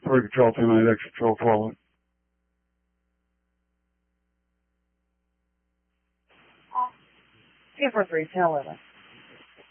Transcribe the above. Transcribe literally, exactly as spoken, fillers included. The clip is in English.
three Patrol two nine exit Patrol forward. two four three, tail eleven.